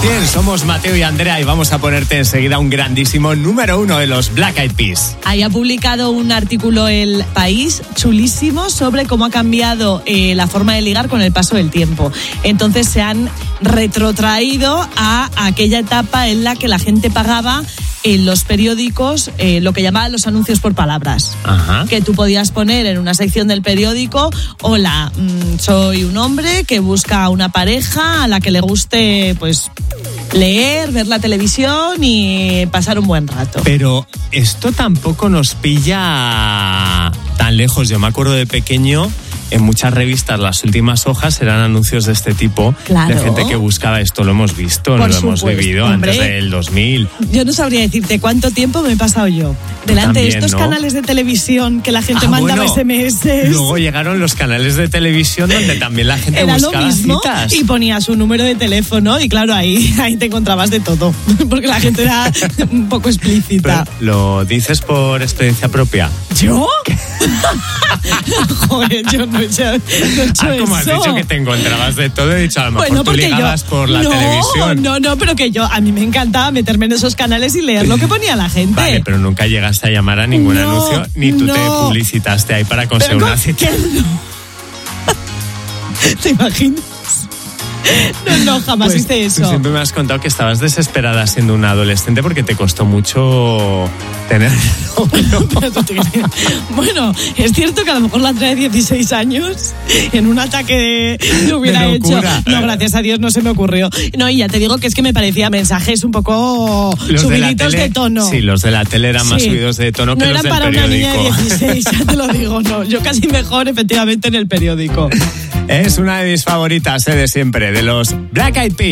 Bien, somos Mateo y Andrea y vamos a ponerte enseguida un grandísimo número 1 de los Black Eyed Peas. Ahí ha publicado un artículo El País chulísimo sobre cómo ha cambiado la forma de ligar con el paso del tiempo. Entonces se han retrotraído a aquella etapa en la que la gente pagaba en los periódicos lo que llamaban los anuncios por palabras. Ajá. Que tú podías poner en una sección del periódico: hola, soy un hombre que busca una pareja a la que le guste pues leer, ver la televisión y pasar un buen rato. Pero esto tampoco nos pilla tan lejos. Yo me acuerdo de pequeño, en muchas revistas las últimas hojas eran anuncios de este tipo. Claro. De gente que buscaba esto. Lo hemos visto, Por lo hemos supuesto, vivido hombre. antes del 2000. Yo no sabría decirte cuánto tiempo me he pasado yo delante también, de estos ¿no? canales de televisión que la gente mandaba bueno, SMS. Luego llegaron los canales de televisión donde también la gente Era buscaba lo mismo citas. y ponía su número de teléfono y claro, ahí te encontrabas de todo, porque la gente era un poco explícita. Pero, ¿lo dices por experiencia propia? ¿Yo? Joder, yo no he hecho Como has eso. dicho que te encontrabas de todo, he dicho, a lo mejor Bueno, tú porque ligabas por la televisión. No, pero que a mí me encantaba meterme en esos canales y leer lo que ponía la gente. Vale, pero nunca llegaste a llamar a ningún anuncio, ni tú te publicitaste ahí para conseguir Pero una cita. ¿qué no? ¿Te imaginas? No, jamás Pues, hice eso. Tú siempre me has contado que estabas desesperada siendo una adolescente porque te costó mucho tener novio. Bueno, es cierto que a lo mejor la trae 16 años en un ataque lo hubiera De hecho. locura. No, gracias a Dios no se me ocurrió. No, y ya te digo que es que me parecía mensajes un poco Los de la subiditos tele, de tono. Sí, los de la tele eran más Sí. subidos de tono que no los eran del para periódico. una niña de 16, ya te lo digo, no. Yo casi mejor, efectivamente, en el periódico. Es una de mis favoritas de siempre, de los Black Eyed Peas.